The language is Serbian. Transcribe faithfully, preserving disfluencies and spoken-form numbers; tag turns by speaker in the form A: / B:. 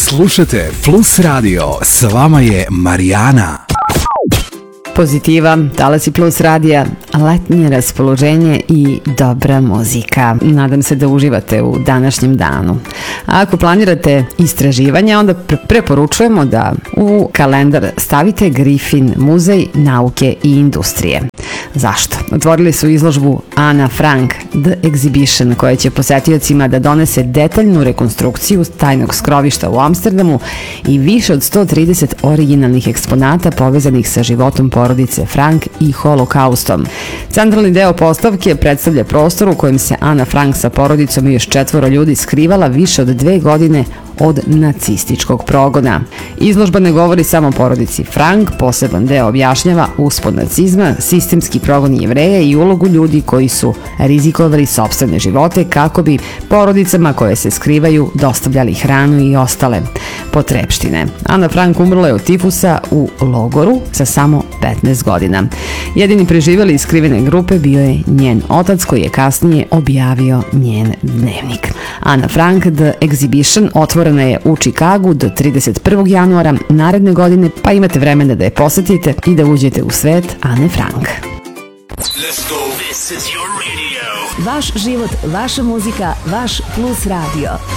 A: Slušate Plus Radio, s vama je Marijana.
B: Pozitiva, Talasi Plus radija, letnje raspoloženje i dobra muzika. Nadam se da uživate u današnjem danu. A ako planirate istraživanja, onda preporučujemo da u kalendar stavite Griffin Muzej nauke i industrije. Zašto? Otvorili su izložbu Ana Frank The Exhibition, koja će posetiocima da donese detaljnu rekonstrukciju tajnog skrovišta u Amsterdamu i više od sto trideset originalnih eksponata povezanih sa životom porodice Frank i holokaustom. Centralni deo postavke predstavlja prostor u kojem se Ana Frank sa porodicom i još četvoro ljudi skrivala više od dve godine od nacističkog progona. Izložba ne govori samo o porodici Frank, poseban deo objašnjava uspon nacizma, sistemski progon Jevreja i ulogu ljudi koji su rizikovali sopstvene živote kako bi porodicama koje se skrivaju dostavljali hranu i ostale potrepštine. Ana Frank umrla je od tifusa u logoru sa samo petnaest godina. Jedini preživeli iz skrivene grupe bio je njen otac, koji je kasnije objavio njen dnevnik. Ana Frank The Exhibition otvorena je u Čikagu do trideset prvog januara naredne godine, pa imate vremena da je posetite i da uđete u svet Ane Frank.
C: Let's go. This is your radio.
D: Vaš život, vaša muzika, vaš Plus radio.